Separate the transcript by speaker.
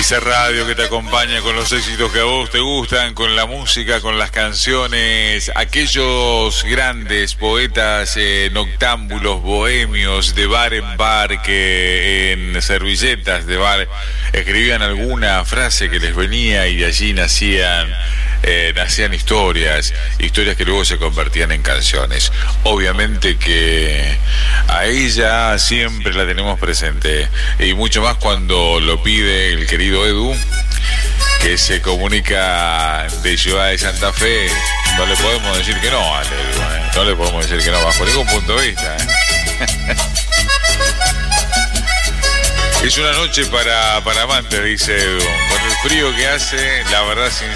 Speaker 1: Esa radio que te acompaña con los éxitos que a vos te gustan, con la música, con las canciones, aquellos grandes poetas noctámbulos, bohemios, de bar en bar, que en servilletas de bar escribían alguna frase que les venía y de allí nacían historias que luego se convertían en canciones. Obviamente que a ella siempre la tenemos presente, y mucho más cuando lo pide el querido Edu, que se comunica de Ciudad de Santa Fe. No le podemos decir que no al Edu, no le podemos decir que no bajo ningún punto de vista. Es una noche para amantes, dice Edu, con el frío que hace, la verdad, sin